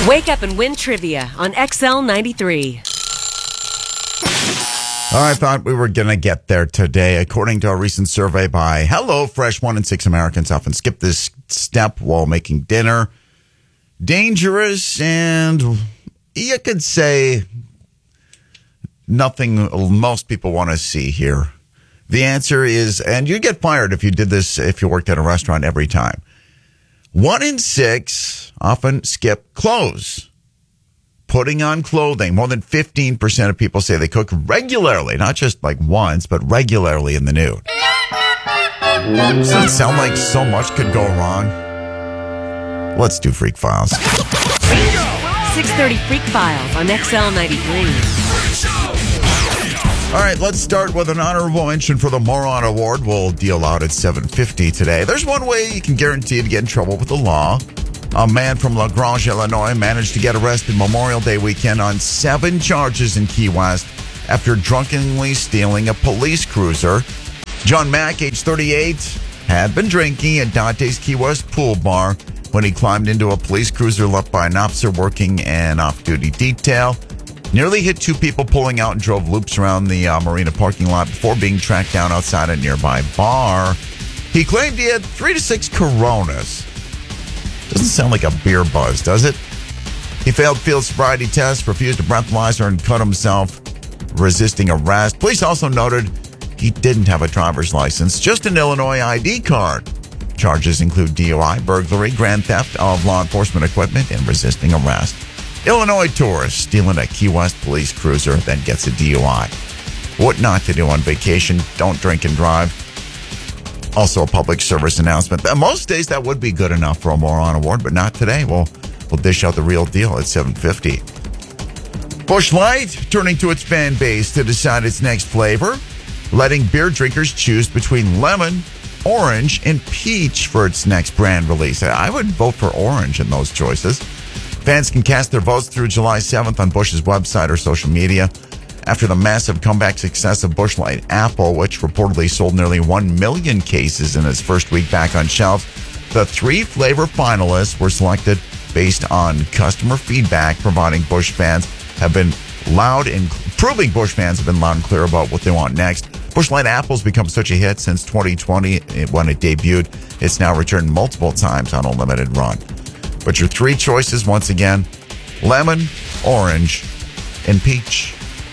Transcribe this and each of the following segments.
Wake up and win trivia on XL 93. I thought we were going to get there today. According to a recent survey by HelloFresh, 1 in 6 Americans often skip this step while making dinner. Dangerous, and you could say nothing most people want to see here. The answer is, and you'd get fired if you did this, if you worked at a restaurant every time. 1 in 6 often skip clothes. Putting on clothing. More than 15% of people say they cook regularly, not just like once, but regularly in the nude. Doesn't it sound like so much could go wrong? Let's do Freak Files. 6:30 Freak Files on XL 93. All right, let's start with an honorable mention for the Moron Award. We'll deal out at 7:50 today. There's one way you can guarantee to get in trouble with the law. A man from La Grange, Illinois, managed to get arrested Memorial Day weekend on 7 charges in Key West after drunkenly stealing a police cruiser. John Mack, age 38, had been drinking at Dante's Key West pool bar when he climbed into a police cruiser left by an officer working an off-duty detail. Nearly hit 2 people pulling out and drove loops around the marina parking lot before being tracked down outside a nearby bar. He claimed he had 3 to 6 Coronas. Doesn't sound like a beer buzz, does it? He failed field sobriety tests, refused a breathalyzer, and cut himself, resisting arrest. Police also noted he didn't have a driver's license, just an Illinois ID card. Charges include DUI, burglary, grand theft of law enforcement equipment, and resisting arrest. Illinois tourist stealing a Key West police cruiser, then gets a DUI. What not to do on vacation? Don't drink and drive. Also a public service announcement. Most days that would be good enough for a Moron Award, but not today. We'll dish out the real deal at 7:50. Busch Light turning to its fan base to decide its next flavor, letting beer drinkers choose between lemon, orange, and peach for its next brand release. I would vote for orange in those choices. Fans can cast their votes through July 7th on Busch's website or social media. After the massive comeback success of Busch Light Apple, which reportedly sold nearly 1 million cases in its first week back on shelves, the 3 flavor finalists were selected based on customer feedback, proving Busch fans have been loud and clear about what they want next. Busch Light Apple's become such a hit since 2020 when it debuted. It's now returned multiple times on a limited run. But your 3 choices, once again, lemon, orange, and peach.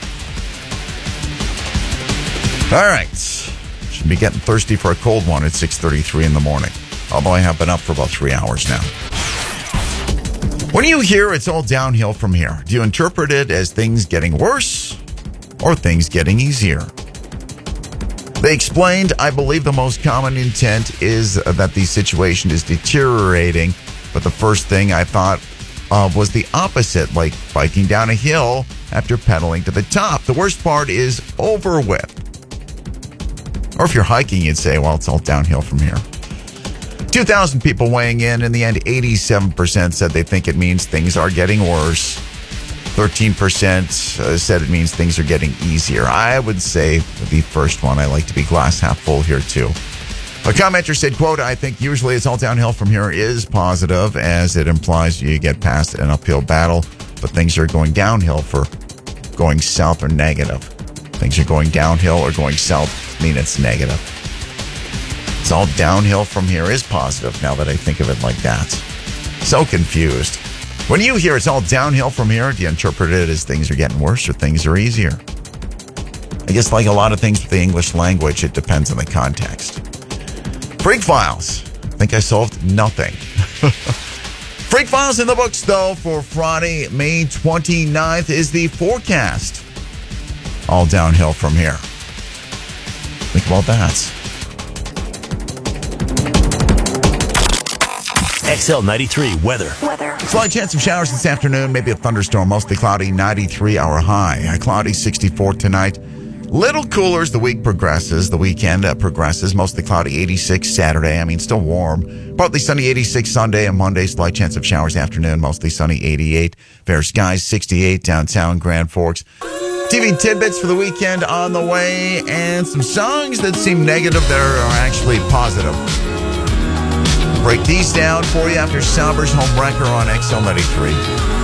All right. Should be getting thirsty for a cold one at 6:33 in the morning. Although I have been up for about 3 hours now. When you hear it's all downhill from here, do you interpret it as things getting worse or things getting easier? They explained, I believe the most common intent is that the situation is deteriorating, but the first thing I thought of was the opposite, like biking down a hill after pedaling to the top. The worst part is over with. Or if you're hiking, you'd say, well, it's all downhill from here. 2,000 people weighing in. In the end, 87% said they think it means things are getting worse. 13% said it means things are getting easier. I would say the first one. I like to be glass half full here, too. A commenter said, quote, I think usually it's all downhill from here is positive, as it implies you get past an uphill battle, but things are going downhill for going south or negative. Things are going downhill or going south mean it's negative. It's all downhill from here is positive now that I think of it like that. So confused. When you hear it's all downhill from here, do you interpret it as things are getting worse or things are easier? I guess like a lot of things with the English language, it depends on the context. Freak Files. I think I solved nothing. Freak Files in the books, though, for Friday, May 29th is the forecast. All downhill from here. Think about that. XL 93 weather. Slight chance of showers this afternoon, maybe a thunderstorm, mostly cloudy, 93-hour high. Cloudy, 64 tonight. Little cooler as the week progresses. The weekend progresses, mostly cloudy, 86 Saturday. Still warm. Partly sunny, 86 Sunday and Monday. Slight chance of showers afternoon, mostly sunny, 88. Fair skies, 68 downtown Grand Forks. TV tidbits for the weekend on the way, and some songs that seem negative that are actually positive. Break these down for you after Sauber's Home Wrecker on XL 93.